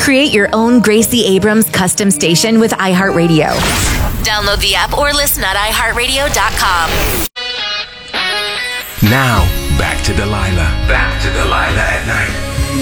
Create your own Gracie Abrams custom station with iHeartRadio. Download the app or listen at iHeartRadio.com. Now, back to Delilah. Back to Delilah at Night.